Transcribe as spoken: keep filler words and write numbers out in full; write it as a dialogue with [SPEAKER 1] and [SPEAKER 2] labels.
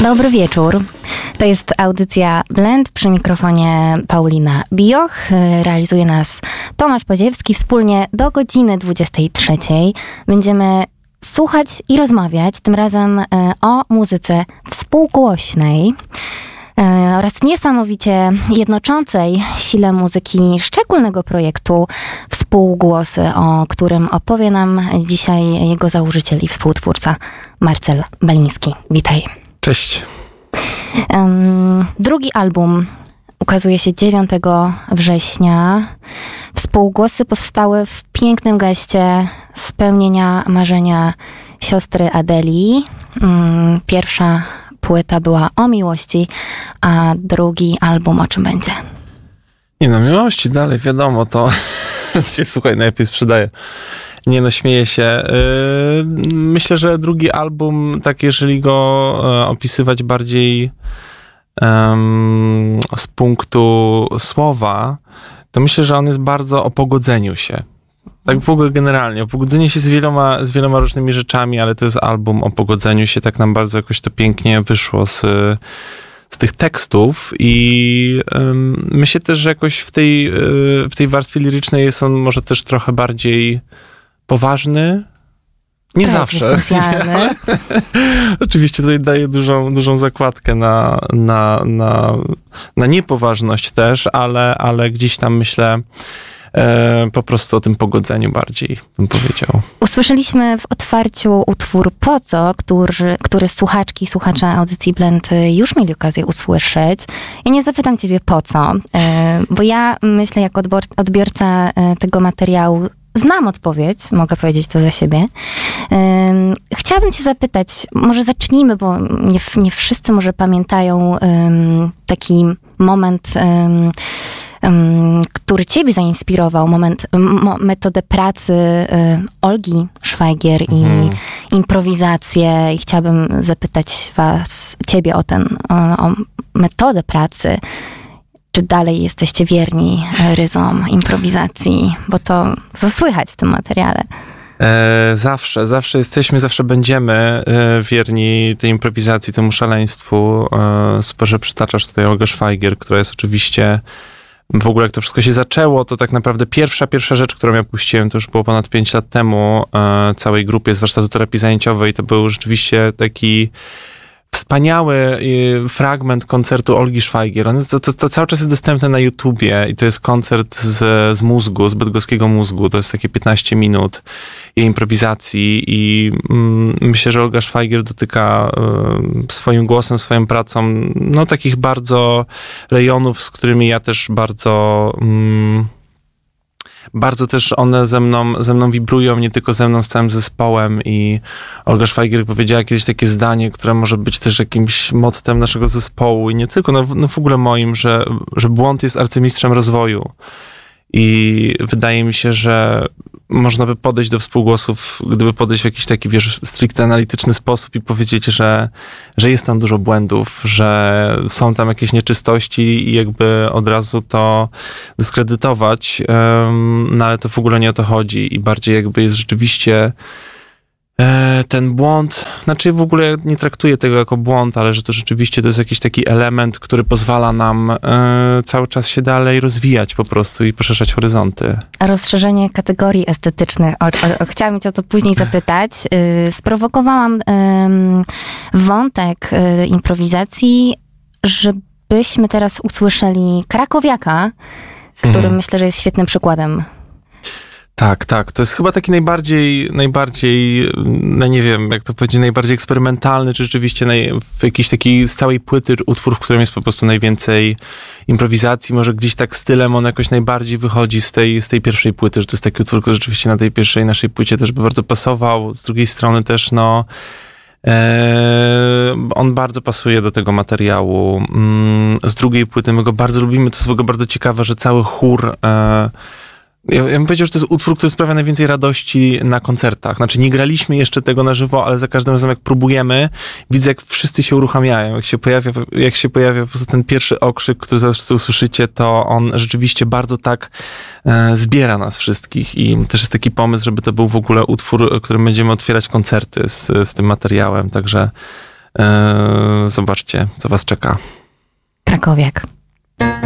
[SPEAKER 1] Dobry wieczór. To jest audycja Blend, przy mikrofonie Paulina Bioch. Realizuje nas Tomasz Podziewski. Wspólnie do godziny dwudziestej trzeciej będziemy słuchać i rozmawiać, tym razem o muzyce współgłośnej oraz niesamowicie jednoczącej sile muzyki szczególnego projektu Współgłosy, o którym opowie nam dzisiaj jego założyciel i współtwórca Marcel Baliński. Witaj.
[SPEAKER 2] Cześć.
[SPEAKER 1] Um, drugi album ukazuje się dziewiątego września. Współgłosy powstały w pięknym geście spełnienia marzenia siostry Adeli. Um, pierwsza płyta była o miłości, a drugi album o czym będzie?
[SPEAKER 2] Nie no, miłości dalej, wiadomo, to się, słuchaj, najlepiej sprzedaje. Nie no, śmieję się. Yy, myślę, że drugi album, tak jeżeli go e, opisywać bardziej um, z punktu słowa, to myślę, że on jest bardzo o pogodzeniu się. Tak w ogóle generalnie, o pogodzeniu się z wieloma, z wieloma różnymi rzeczami, ale to jest album o pogodzeniu się, tak nam bardzo jakoś to pięknie wyszło z, z tych tekstów i um, myślę też, że jakoś w tej, w tej warstwie lirycznej jest on może też trochę bardziej poważny. Nie
[SPEAKER 1] tak,
[SPEAKER 2] zawsze. Ale, oczywiście tutaj daję dużą, dużą zakładkę na, na, na, na niepoważność też, ale, ale gdzieś tam myślę e, po prostu o tym pogodzeniu bardziej, bym powiedział.
[SPEAKER 1] Usłyszeliśmy w otwarciu utwór Po co, który, który słuchaczki i słuchacze audycji Blend już mieli okazję usłyszeć. Ja nie zapytam ciebie po co, e, bo ja myślę jako odbor- odbiorca tego materiału znam odpowiedź, mogę powiedzieć to za siebie. Um, chciałabym cię zapytać, może zacznijmy, bo nie, nie wszyscy może pamiętają um, taki moment, um, um, który ciebie zainspirował, moment, mo, metodę pracy um, Olgi Szwajgier mhm. i improwizację. I chciałabym zapytać was, ciebie o ten, o, o metodę pracy. Czy dalej jesteście wierni ryzom improwizacji? Bo to co słychać w tym materiale.
[SPEAKER 2] E, zawsze, zawsze jesteśmy, zawsze będziemy e, wierni tej improwizacji, temu szaleństwu. E, super, że przytaczasz tutaj Olgę Szwajgier, która jest oczywiście, w ogóle jak to wszystko się zaczęło, to tak naprawdę pierwsza, pierwsza rzecz, którą ja puściłem, to już było ponad pięć lat temu, e, całej grupie z warsztatu terapii zajęciowej, to był rzeczywiście taki wspaniały fragment koncertu Olgi Szwajgier. On, to, to, to cały czas jest dostępne na YouTubie i to jest koncert z, z mózgu, z bydgoskiego mózgu. To jest takie piętnaście minut jej improwizacji i mm, myślę, że Olga Szwajgier dotyka y, swoim głosem, swoją pracą, no takich bardzo rejonów, z którymi ja też bardzo... Mm, Bardzo też one ze mną, ze mną wibrują, nie tylko ze mną, z całym zespołem i Olga Szwajgier powiedziała kiedyś takie zdanie, które może być też jakimś mottem naszego zespołu i nie tylko, no, no w ogóle moim, że, że błąd jest arcymistrzem rozwoju i wydaje mi się, że można by podejść do współgłosów, gdyby podejść w jakiś taki, wiesz, stricte analityczny sposób i powiedzieć, że, że jest tam dużo błędów, że są tam jakieś nieczystości i jakby od razu to dyskredytować, um, no ale to w ogóle nie o to chodzi i bardziej jakby jest rzeczywiście e, ten błąd, znaczy w ogóle nie traktuję tego jako błąd, ale że to rzeczywiście to jest jakiś taki element, który pozwala nam e, cały czas się dalej rozwijać po prostu i poszerzać horyzonty.
[SPEAKER 1] Rozszerzenie kategorii estetycznych. O, o, o, chciałabym cię o to później zapytać. Yy, sprowokowałam yy, wątek yy, improwizacji, żebyśmy teraz usłyszeli Krakowiaka, który mhm. myślę, że jest świetnym przykładem.
[SPEAKER 2] Tak, tak. To jest chyba taki najbardziej, najbardziej, no nie wiem, jak to powiedzieć, najbardziej eksperymentalny, czy rzeczywiście naj, w jakiś taki z całej płyty utwór, w którym jest po prostu najwięcej improwizacji. Może gdzieś tak stylem on jakoś najbardziej wychodzi z tej, z tej pierwszej płyty, że to jest taki utwór, który rzeczywiście na tej pierwszej naszej płycie też by bardzo pasował. Z drugiej strony też, no, e, on bardzo pasuje do tego materiału. Z drugiej płyty my go bardzo lubimy. To jest w ogóle bardzo ciekawe, że cały chór e, Ja, ja bym powiedział, że to jest utwór, który sprawia najwięcej radości na koncertach. Znaczy, nie graliśmy jeszcze tego na żywo, ale za każdym razem, jak próbujemy, widzę, jak wszyscy się uruchamiają. Jak się pojawia, jak się pojawia po prostu ten pierwszy okrzyk, który zaraz wszyscy usłyszycie, to on rzeczywiście bardzo tak e, zbiera nas wszystkich. I też jest taki pomysł, żeby to był w ogóle utwór, którym będziemy otwierać koncerty z, z tym materiałem. Także Zobaczcie, co was czeka.
[SPEAKER 1] Krakowiak.